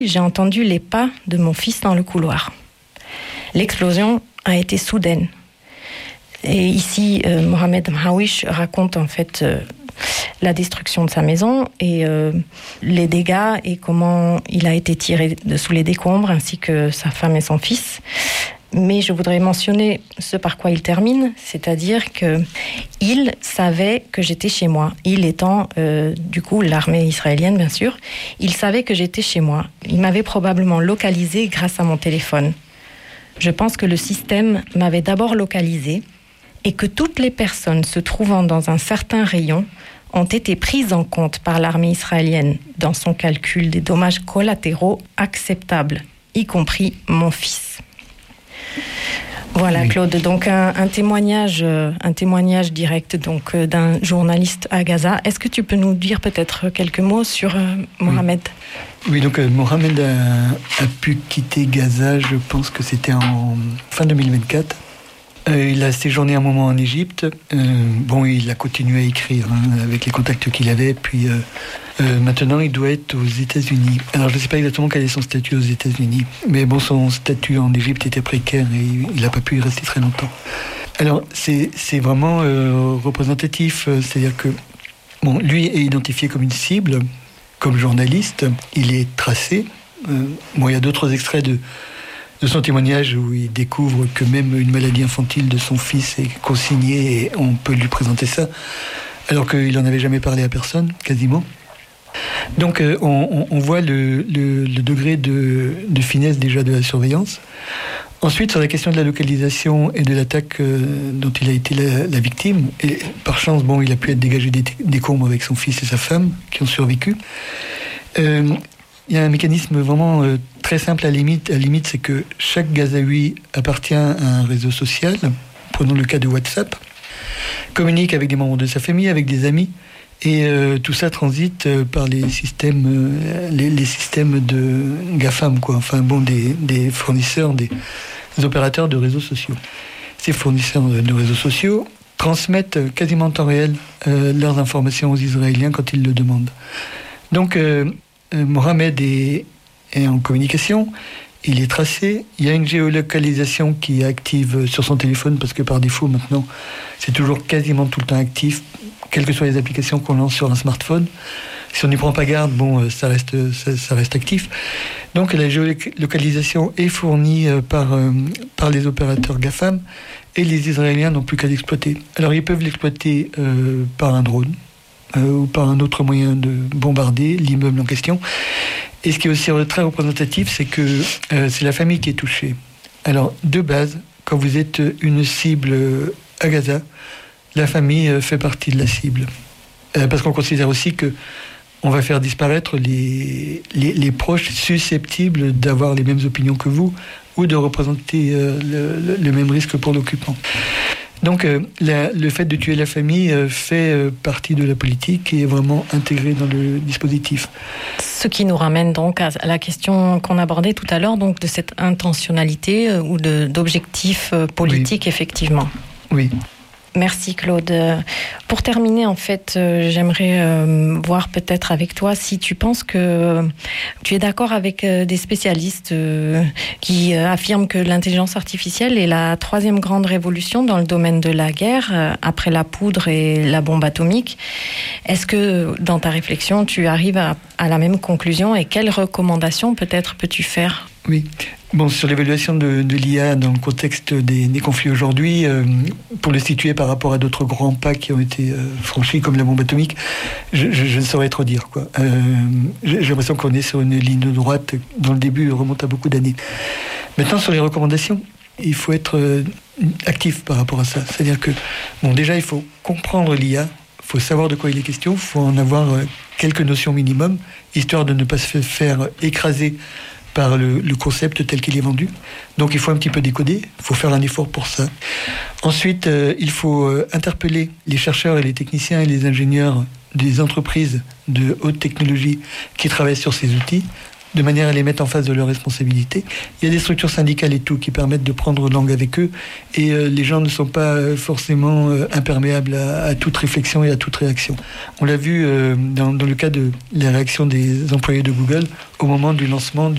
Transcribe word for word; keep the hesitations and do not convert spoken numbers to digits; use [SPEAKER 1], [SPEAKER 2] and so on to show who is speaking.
[SPEAKER 1] J'ai entendu les pas de mon fils dans le couloir. L'explosion a été soudaine. Et ici, euh, Mohamed Mhawish raconte en fait euh, la destruction de sa maison et euh, les dégâts et comment il a été tiré de sous les décombres, ainsi que sa femme et son fils. Mais je voudrais mentionner ce par quoi il termine, c'est-à-dire qu'il savait que j'étais chez moi. Il étant, euh, du coup, l'armée israélienne, bien sûr, il savait que j'étais chez moi. Il m'avait probablement localisé grâce à mon téléphone. Je pense que le système m'avait d'abord localisé et que toutes les personnes se trouvant dans un certain rayon ont été prises en compte par l'armée israélienne dans son calcul des dommages collatéraux acceptables, y compris mon fils. Voilà, oui. Claude, donc un, un témoignage, un témoignage direct donc d'un journaliste à Gaza. Est-ce que tu peux nous dire peut-être quelques mots sur euh, Mohamed ?
[SPEAKER 2] Oui, donc euh, Mohamed a, a pu quitter Gaza, je pense que c'était en fin deux mille vingt-quatre. Euh, il a séjourné un moment en Égypte. Euh, bon, il a continué à écrire hein, avec les contacts qu'il avait. Puis euh, euh, maintenant, il doit être aux États-Unis. Alors, je ne sais pas exactement quel est son statut aux États-Unis, mais bon, son statut en Égypte était précaire et il n'a pas pu y rester très longtemps. Alors, c'est, c'est vraiment euh, représentatif. C'est-à-dire que bon, lui est identifié comme une cible, comme journaliste. Il est tracé. Euh, bon, il y a d'autres extraits de de son témoignage où il découvre que même une maladie infantile de son fils est consignée et on peut lui présenter ça, alors qu'il n'en avait jamais parlé à personne, quasiment. Donc euh, on, on voit le, le, le degré de, de finesse déjà de la surveillance. Ensuite, sur la question de la localisation et de l'attaque euh, dont il a été la, la victime, et par chance, bon, il a pu être dégagé des décombres avec son fils et sa femme, qui ont survécu. Euh, Il y a un mécanisme vraiment euh, très simple à la limite. À la limite, c'est que chaque Gazaoui appartient à un réseau social. Prenons le cas de WhatsApp. Communique avec des membres de sa famille, avec des amis. Et euh, tout ça transite euh, par les systèmes, euh, les, les systèmes de GAFAM, quoi. Enfin bon, des, des fournisseurs, des, des opérateurs de réseaux sociaux. Ces fournisseurs de réseaux sociaux transmettent quasiment en temps réel euh, leurs informations aux Israéliens quand ils le demandent. Donc, euh, Mohamed est, est en communication, il est tracé, il y a une géolocalisation qui est active sur son téléphone parce que par défaut maintenant c'est toujours quasiment tout le temps actif, quelles que soient les applications qu'on lance sur un smartphone. Si on n'y prend pas garde, bon, ça reste, ça, ça reste actif. Donc la géolocalisation est fournie par, par les opérateurs GAFAM et les Israéliens n'ont plus qu'à l'exploiter. Alors ils peuvent l'exploiter euh, par un drone, Euh, ou par un autre moyen de bombarder l'immeuble en question. Et ce qui est aussi très représentatif, c'est que euh, c'est la famille qui est touchée. Alors, de base, quand vous êtes une cible à Gaza, la famille fait partie de la cible. Euh, parce qu'on considère aussi que on va faire disparaître les, les, les proches susceptibles d'avoir les mêmes opinions que vous ou de représenter euh, le, le même risque pour l'occupant. Donc euh, la, le fait de tuer la famille euh, fait euh, partie de la politique et est vraiment intégré dans le dispositif.
[SPEAKER 1] Ce qui nous ramène donc à la question qu'on abordait tout à l'heure, donc de cette intentionnalité euh, ou de, d'objectifs euh, politiques, oui. Effectivement.
[SPEAKER 2] Oui.
[SPEAKER 1] Merci Claude. Pour terminer, en fait, euh, j'aimerais euh, voir peut-être avec toi si tu penses que euh, tu es d'accord avec euh, des spécialistes euh, qui euh, affirment que l'intelligence artificielle est la troisième grande révolution dans le domaine de la guerre, euh, après la poudre et la bombe atomique. Est-ce que dans ta réflexion, tu arrives à, à la même conclusion et quelles recommandations peut-être peux-tu faire ?
[SPEAKER 2] Oui. Bon, sur l'évaluation de, de l'I A dans le contexte des, des conflits aujourd'hui, euh, pour le situer par rapport à d'autres grands pas qui ont été euh, franchis, comme la bombe atomique, je, je, je ne saurais trop dire, quoi. Euh, j'ai, j'ai l'impression qu'on est sur une ligne droite dont le début remonte à beaucoup d'années. Maintenant, sur les recommandations, il faut être euh, actif par rapport à ça. C'est-à-dire que, bon, déjà, il faut comprendre l'I A, il faut savoir de quoi il est question, il faut en avoir euh, quelques notions minimum, histoire de ne pas se faire écraser par le, le concept tel qu'il est vendu. Donc il faut un petit peu décoder, il faut faire un effort pour ça. Ensuite, euh, il faut euh, interpeller les chercheurs et les techniciens et les ingénieurs des entreprises de haute technologie qui travaillent sur ces outils de manière à les mettre en face de leurs responsabilités. Il y a des structures syndicales et tout qui permettent de prendre langue avec eux, et euh, les gens ne sont pas euh, forcément euh, imperméables à, à toute réflexion et à toute réaction. On l'a vu euh, dans, dans le cas de la réaction des employés de Google au moment du lancement